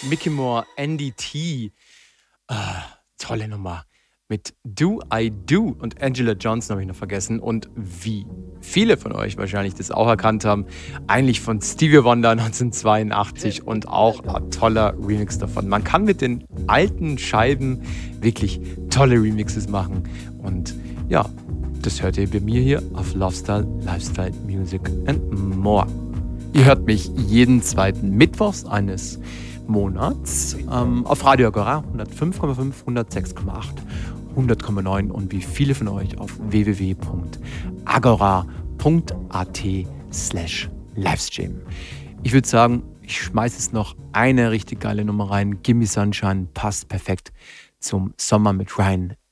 Mickey Moore, Andy T. Tolle Nummer. Mit Do I Do und Angela Johnson habe ich noch vergessen. Und wie viele von euch wahrscheinlich das auch erkannt haben, eigentlich von Stevie Wonder 1982 und auch ein toller Remix davon. Man kann mit den alten Scheiben wirklich tolle Remixes machen. Und ja, das hört ihr bei mir hier auf Lovestyle, Lifestyle, Music and More. Ihr hört mich jeden zweiten Mittwochs eines Monats auf Radio Agora 105,5, 106,8, 100,9 und wie viele von euch auf www.agora.at/Livestream. Ich würde sagen, ich schmeiße jetzt noch eine richtig geile Nummer rein. Gimme Sunshine passt perfekt zum Sommer mit Ryan